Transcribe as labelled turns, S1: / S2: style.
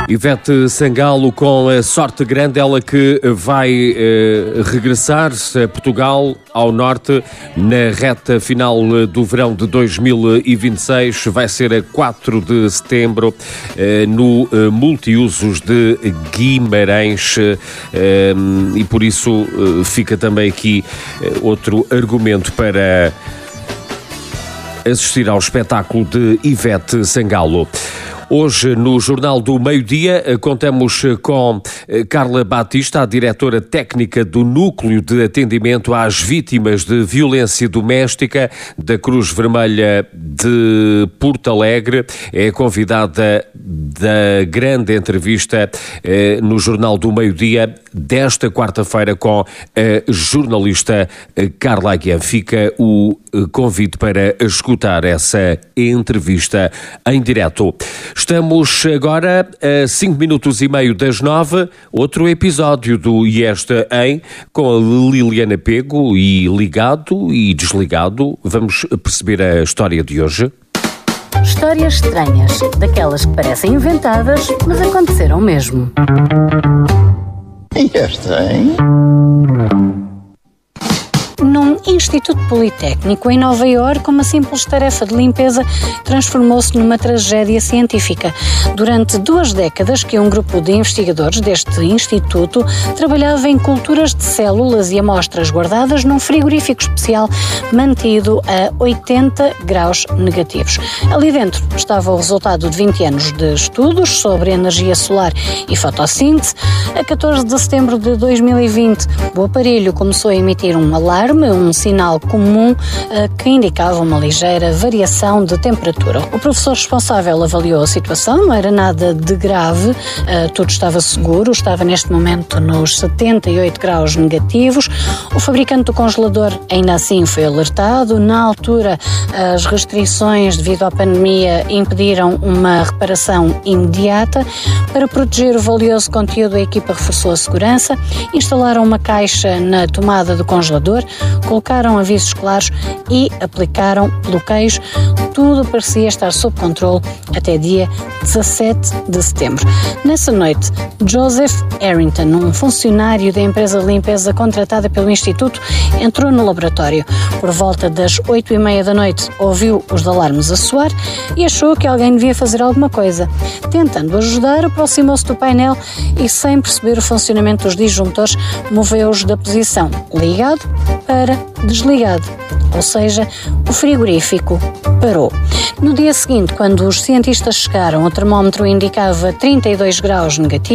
S1: Ivete Sangalo com a sorte grande, ela que vai regressar a Portugal, ao norte, na reta final do verão de 2026. Vai ser a 4 de setembro no Multiusos de Guimarães e por isso fica também aqui outro argumento para assistir ao espetáculo de Ivete Sangalo. Hoje, no Jornal do Meio-Dia, contamos com Carla Batista, a diretora técnica do Núcleo de Atendimento às Vítimas de Violência Doméstica da Cruz Vermelha de Porto Alegre. É convidada da grande entrevista no Jornal do Meio-Dia desta quarta-feira com a jornalista Carla Aguian. Fica o convite para escutar essa entrevista em direto. Estamos agora a 5 minutos e meio das 9, outro episódio do E Esta Em, com a Liliana Pego, e ligado e desligado. Vamos perceber a história de hoje.
S2: Histórias estranhas, daquelas que parecem inventadas, mas aconteceram mesmo.
S3: E esta, hein?
S2: Num Instituto Politécnico em Nova Iorque, uma simples tarefa de limpeza transformou-se numa tragédia científica. Durante 2 décadas que um grupo de investigadores deste instituto trabalhava em culturas de células e amostras guardadas num frigorífico especial mantido a 80 graus negativos. Ali dentro estava o resultado de 20 anos de estudos sobre energia solar e fotossíntese. A 14 de setembro de 2020, o aparelho começou a emitir um alarme, um sinal comum que indicava uma ligeira variação de temperatura. O professor responsável avaliou a situação, não era nada de grave, tudo estava seguro, estava neste momento nos 78 graus negativos. O fabricante do congelador ainda assim foi alertado. Na altura, as restrições devido à pandemia impediram uma reparação imediata. Para proteger o valioso conteúdo, a equipa reforçou a segurança, instalaram uma caixa na tomada do congelador, colocaram avisos claros e aplicaram bloqueios. Tudo parecia estar sob controle até dia 17 de setembro. Nessa noite, Joseph Harrington, um funcionário da empresa de limpeza contratada pelo Instituto, entrou no laboratório. Por volta das 8h30 da noite, ouviu os alarmes a soar e achou que alguém devia fazer alguma coisa. Tentando ajudar, aproximou-se do painel e, sem perceber o funcionamento dos disjuntores, moveu-os da posição ligado para desligado, ou seja, o frigorífico parou. No dia seguinte, quando os cientistas chegaram, o termómetro indicava 32 graus negativos.